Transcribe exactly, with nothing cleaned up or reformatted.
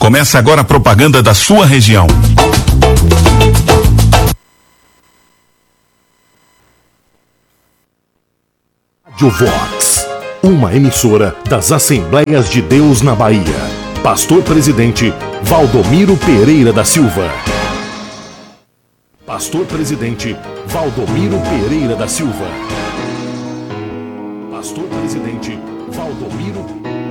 Começa agora a propaganda da sua região. Rádio Vox, uma emissora das Assembleias de Deus na Bahia. Pastor Presidente Valdomiro Pereira da Silva. Pastor Presidente Valdomiro Pereira da Silva. Pastor Presidente Valdomiro